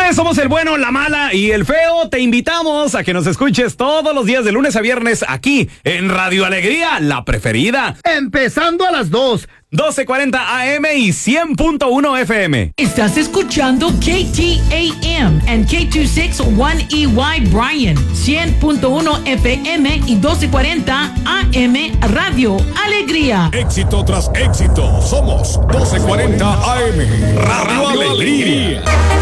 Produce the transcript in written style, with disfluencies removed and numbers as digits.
Señores, somos el bueno, la mala y el feo. Te invitamos a que nos escuches todos los días de lunes a viernes aquí en Radio Alegría, la preferida. Empezando a las 12:40 AM y 100.1 FM. Estás escuchando KTAM and K261EY Bryan, 100.1 FM y 12:40 AM Radio Alegría. Éxito tras éxito, somos 12:40 AM Radio Alegría.